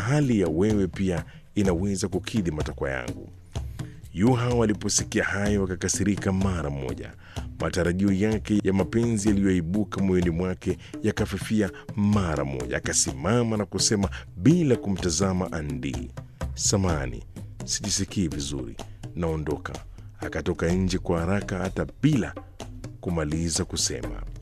hali ya wewe pia inaweza kukidhi matakwa yangu. Yuha waliposikia hayo wakakasirika mara moja. Matarajio yake ya mapenzi yaliyoibuka moyoni mwake yakafifia mara moja. Akasimama na kusema bila kumtazama Andi, samahani, sijisikii vizuri, naondoka. Akatoka nje kwa haraka hata bila kumaliza kusema.